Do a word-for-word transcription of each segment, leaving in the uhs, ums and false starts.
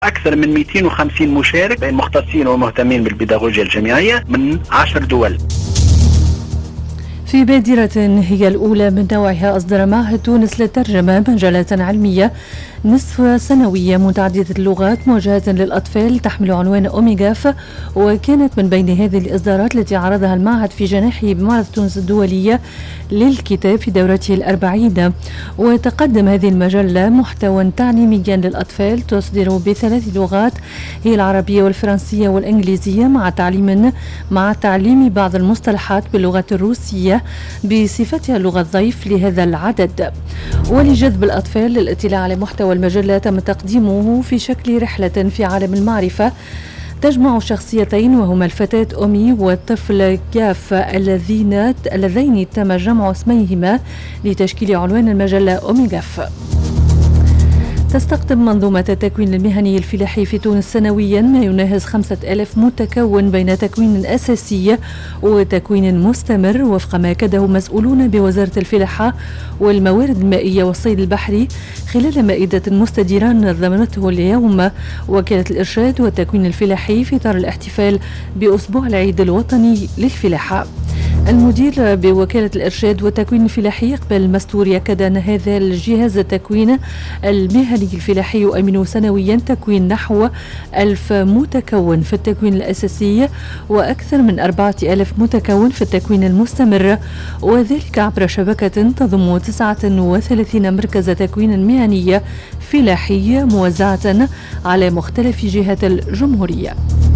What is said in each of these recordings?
أكثر من مئتين وخمسين مشارك بين مختصين ومهتمين بالبيداغوجيا الجامعية من عشر دول. في بادرة هي الأولى من نوعها أصدر معهد تونس للترجمة مجلات علمية نصف سنوية متعددة اللغات موجهة للأطفال تحمل عنوان أوميغاف، وكانت من بين هذه الإصدارات التي عرضها المعهد في جناحه بمعرض تونس الدولية للكتاب في دورته الأربعين. وتقدم هذه المجلة محتوى تعليميا للأطفال تصدر بثلاث لغات هي العربية والفرنسية والإنجليزية، مع تعليم مع تعليم بعض المصطلحات باللغة الروسية بصفتها اللغة الضيف لهذا العدد. ولجذب الأطفال للاطلاع على محتوى المجلة تم تقديمه في شكل رحلة في عالم المعرفة تجمع شخصيتين وهما الفتاة أومي والطفل جاف الذين اللذين تم جمع اسميهما لتشكيل عنوان المجلة أوميغاف. تستقطب منظومة التكوين المهني الفلاحي في تونس سنويا ما يناهز خمسة ألاف متكون بين تكوين أساسي وتكوين مستمر، وفق ما أكده مسؤولون بوزارة الفلاحة والموارد المائية والصيد البحري خلال مائدة مستديرة نظمته اليوم وكالة الإرشاد والتكوين الفلاحي في إطار الاحتفال بأسبوع العيد الوطني للفلاحة. المدير بوكالة الإرشاد والتكوين الفلاحي قبل مستور أكد أن هذا الجهاز التكوين المهني الفلاحي يؤمن سنويا تكوين نحو ألف متكون في التكوين الأساسي وأكثر من أربعة ألاف متكون في التكوين المستمر، وذلك عبر شبكة تضم تسعة وثلاثين مركز تكوين مهني فلاحي موزعة على مختلف جهات الجمهورية.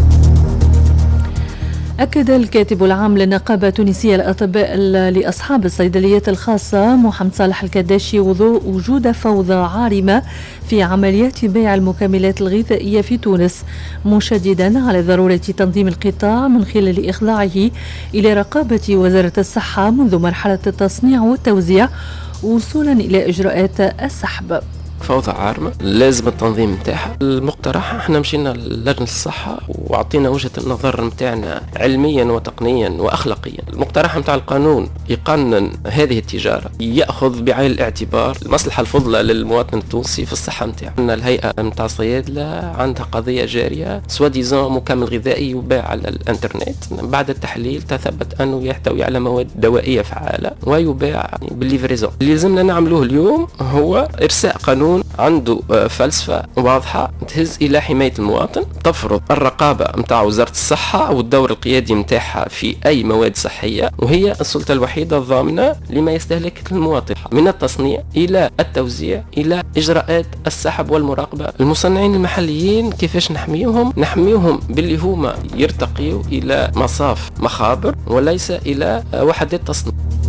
أكد الكاتب العام للنقابة التونسية للأطباء لأصحاب الصيدليات الخاصة محمد صالح الكداشي وجود فوضى عارمة في عمليات بيع المكملات الغذائية في تونس، مشددا على ضرورة تنظيم القطاع من خلال إخضاعه إلى رقابة وزارة الصحة منذ مرحلة التصنيع والتوزيع وصولا إلى إجراءات السحب. فوضى عارمة لازم التنظيم متاعها. المقترح احنا مشينا للجنة الصحة وعطينا وجهة النظر متاعنا علميا وتقنيا واخلاقيا. المقترح متاع القانون يقنن هذه التجارة، يأخذ بعين الاعتبار المصلحة الفضلى للمواطن التونسي في الصحة متاعه. ان الهيئة متاع الصيادلة عندها قضية جارية سوا ديزون مكمل غذائي يباع على الانترنت، بعد التحليل تثبت انه يحتوي على مواد دوائية فعالة ويباع بالليفريزون. اللي لازمنا نعملوه اليوم هو ارساء قانون عنده فلسفة واضحة تهز إلى حماية المواطن، تفرض الرقابة متاع وزارة الصحة والدور القيادي متاعها في أي مواد صحية، وهي السلطة الوحيدة الضامنة لما يستهلك المواطن من التصنيع إلى التوزيع إلى إجراءات السحب والمراقبة. المصنعين المحليين كيفاش نحميهم؟ نحميهم باللي هما يرتقيوا إلى مصاف مخابر وليس إلى وحدات تصنيع.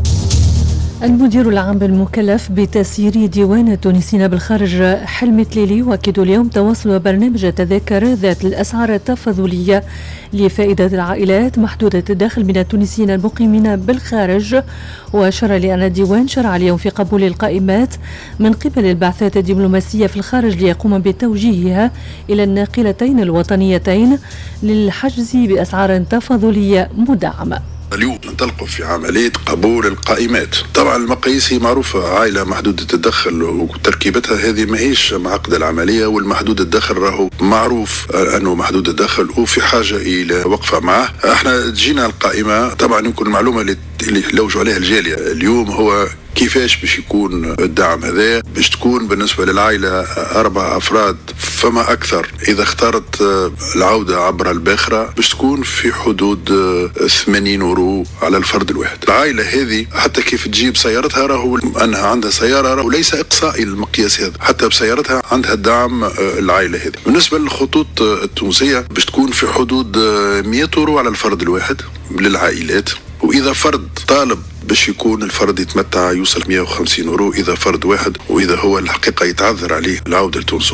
المدير العام المكلف بتسيير ديوان التونسيين بالخارج حلمي تليلي وأكد اليوم تواصل برنامج التذاكر ذات الأسعار التفاضلية لفائدة العائلات محدودة الدخل من التونسيين المقيمين بالخارج، وأشار لأن الديوان شرع اليوم في قبول القائمات من قبل البعثات الدبلوماسية في الخارج ليقوم بتوجيهها إلى الناقلتين الوطنيتين للحجز بأسعار تفاضلية مدعمة. اليوم ننطلقوا في عملية قبول القائمات. طبعا المقاييس هي معروفة، عائلة محدودة الدخل وتركيبتها هذه ماهيش معقدة العملية، والمحدود الدخل راهو معروف أنه محدود الدخل وفي حاجة إلى وقفة معه. احنا جينا القائمة، طبعا يمكن المعلومة اللي لوجوا عليها الجالية اليوم هو كيفاش باش يكون الدعم هذا. باش تكون بالنسبة للعائلة أربع أفراد فما أكثر، إذا اختارت العودة عبر الباخرة باش تكون في حدود ثمانين أورو على الفرد الواحد. العائلة هذه حتى كيف تجيب سيارتها راهو أنها عندها سيارة راهو ليس إقصائي المقياس هذا، حتى بسيارتها عندها دعم العائلة هذه. بالنسبة للخطوط التونسية باش تكون في حدود مئة أورو على الفرد الواحد للعائلات، وإذا فرد طالب باش يكون الفرد يتمتع يوصل مئة وخمسين أورو إذا فرد واحد، وإذا هو الحقيقة يتعذر عليه العودة لتونس.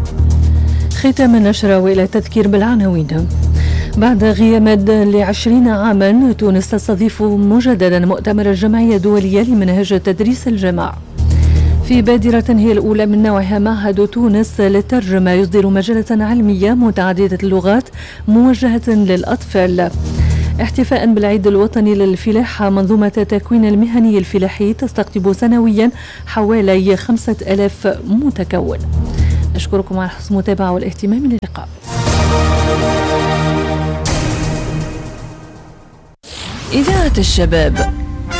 ختام النشرة وإلى تذكير بالعناوين. بعد غياب لعشرين عاما تونس تستضيف مجددا مؤتمر الجمعية الدولية لمناهج تدريس الجامعة. في بادرة هي الأولى من نوعها معهد تونس للترجمة يصدر مجلة علمية متعددة اللغات موجهة للأطفال. احتفاء بالعيد الوطني للفلاحة منظومة التكوين المهني الفلاحي تستقطب سنويا حوالي خمسة ألاف متكون. أشكركم على حسن المتابعة والاهتمام. من اللقاء. إذاعة الشباب.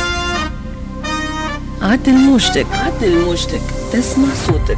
عدل موجتك عدل موجتك تسمع صوتك.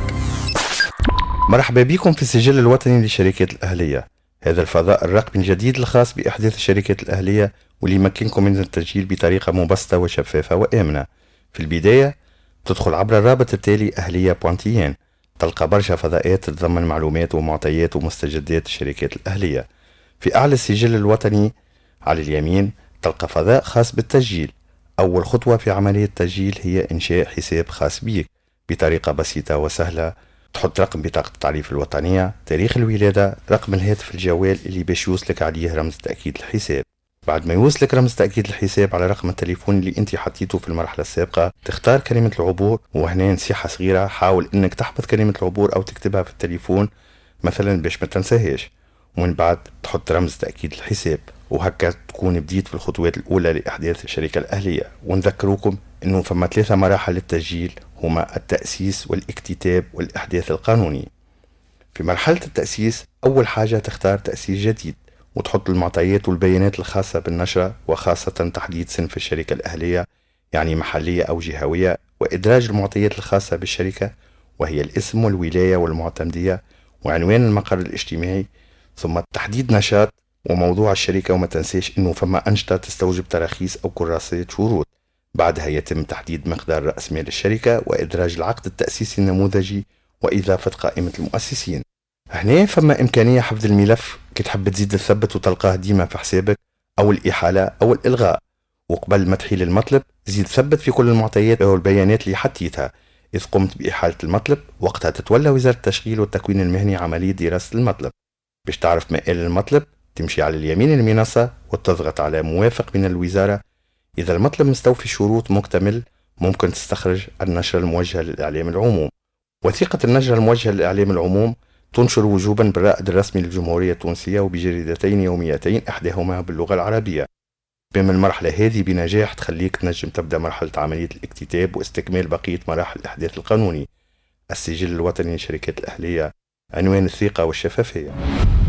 مرحبا بكم في السجل الوطني للشركات الأهلية، هذا الفضاء الرقمي الجديد الخاص بإحداث الشركات الأهلية واللي يمكنكم من التسجيل بطريقة مبسطة وشفافة وآمنة. في البداية تدخل عبر الرابط التالي أهلية بوانتيين، تلقى برشا فضاءات تتضمن معلومات ومعطيات ومستجدات الشركات الأهلية. في أعلى السجل الوطني على اليمين تلقى فضاء خاص بالتسجيل. أول خطوة في عملية التسجيل هي إنشاء حساب خاص بيك بطريقة بسيطة وسهلة. تحط رقم بطاقة التعريف الوطنية، تاريخ الولادة، رقم الهاتف الجوال اللي باش يوصلك عليه رمز تأكيد الحساب. بعد ما يوصلك رمز تأكيد الحساب على رقم التليفون اللي انت حطيته في المرحلة السابقة، تختار كلمة العبور، وهنا نصيحة صغيرة، حاول انك تحفظ كلمة العبور او تكتبها في التليفون مثلا باش ما تنساهاش، ومن بعد تحط رمز تأكيد الحساب. وهكا تكون بديت في الخطوات الأولى لإحداث الشركة الأهلية. ونذكروكم أنه فما ثلاثة مراحل للتسجيل، هما التأسيس والاكتتاب والإحداث القانوني. في مرحلة التأسيس أول حاجة تختار تأسيس جديد وتحط المعطيات والبيانات الخاصة بالنشرة، وخاصة تحديد صنف الشركة الأهلية يعني محلية أو جهوية، وإدراج المعطيات الخاصة بالشركة وهي الاسم والولاية والمعتمدية وعنوان المقر الاجتماعي، ثم تحديد نشاط وموضوع الشركة. وما تنسيش انه فما انشطة تستوجب تراخيص او كراسات شروط. بعدها يتم تحديد مقدار رأس مال الشركة وادراج العقد التأسيسي النموذجي واضافة قائمة المؤسسين. هنا فما امكانية حفظ الملف كي تحب تزيد تثبت وتلقاه ديما في حسابك، او الاحالة او الالغاء. وقبل ما تحيل المطلب زيد ثبت في كل المعطيات او البيانات اللي حطيتها. اذ قمت بإحالة المطلب وقتها تتولى وزارة التشغيل والتكوين المهني عملية دراسة المطلب. باش تعرف مآل المطلب تمشي على اليمين المنصة وتضغط على موافق من الوزارة. إذا المطلب مستوفي شروط مكتمل ممكن تستخرج النشرة الموجهة للإعلام العموم. وثيقة النشرة الموجهة للإعلام العموم تنشر وجوبا بالرائد الرسمي للجمهورية التونسية وبجريدتين يوميتين إحداهما باللغة العربية. بما المرحلة هذه بنجاح تخليك تنجم تبدأ مرحلة عملية الاكتتاب واستكمال بقية مراحل الإحداث القانوني. السجل الوطني للشركات الأهلية، عنوان الثقة والشفافية.